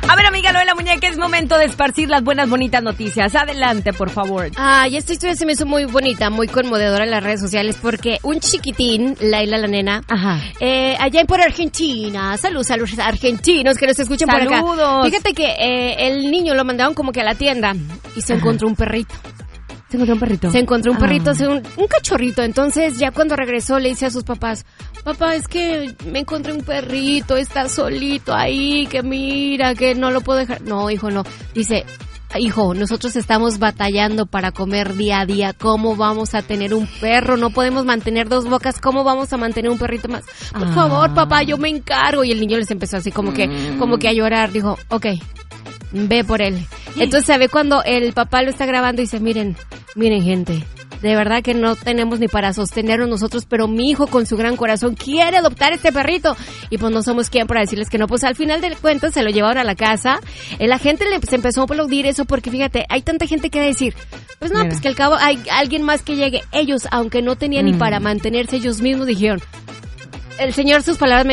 A ver, amiga Loela Muñeca, es momento de esparcir las buenas, bonitas noticias. Adelante, por favor. Y esta historia se me hizo muy bonita, muy conmovedora en las redes sociales porque un chiquitín, Laila la nena, allá por Argentina, saludos a los argentinos que nos escuchan por acá. Fíjate que el niño lo mandaron como que a la tienda y se encontró un perrito. ¿Se encontró un perrito? Se encontró un perrito, un cachorrito. Entonces, ya cuando regresó, le dice a sus papás, papá, es que me encontré un perrito, está solito ahí, que mira, que no lo puedo dejar. No, hijo, no. Dice, hijo, nosotros estamos batallando para comer día a día. ¿Cómo vamos a tener un perro? No podemos mantener dos bocas. ¿Cómo vamos a mantener un perrito más? Por favor, papá, yo me encargo. Y el niño les empezó así como que a llorar. Dijo, okay, ve por él. Entonces se ve cuando el papá lo está grabando y dice, miren gente, de verdad que no tenemos ni para sostenernos nosotros, pero mi hijo con su gran corazón quiere adoptar este perrito y pues no somos quien para decirles que no. Pues al final de cuentas se lo llevaron a la casa. La gente se empezó a aplaudir eso porque fíjate, hay tanta gente que decir, pues no, pues que al cabo hay alguien más que llegue. Ellos, aunque no tenían ni para mantenerse ellos mismos, dijeron, el Señor, sus palabras me